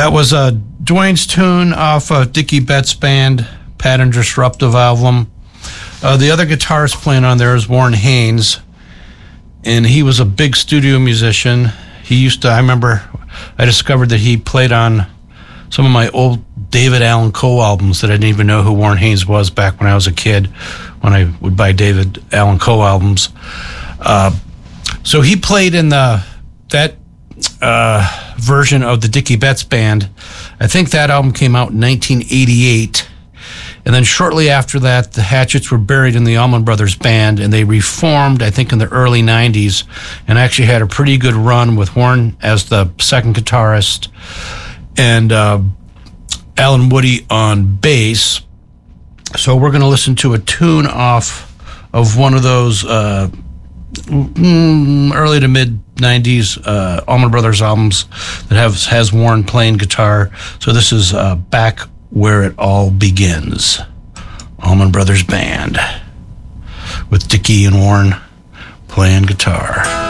That was Dwayne's tune off of Dickie Betts' band, Pattern Disruptive album. The other guitarist playing on there is Warren Haynes, and he was a big studio musician. I remember I discovered that he played on some of my old David Allan Coe albums that I didn't even know who Warren Haynes was back when I was a kid, when I would buy David Allan Coe albums. So he played in that version of the Dickie Betts band. I think that album came out in 1988. And then shortly after that, the Hatchets were buried in the Allman Brothers Band, and they reformed, I think, in the early 90s, and actually had a pretty good run with Warren as the second guitarist and Alan Woody on bass. So we're going to listen to a tune off of one of those early to mid-90s Allman Brothers albums that has Warren playing guitar. So this is Back Where It All Begins, Allman Brothers Band, with Dickie and Warren playing guitar.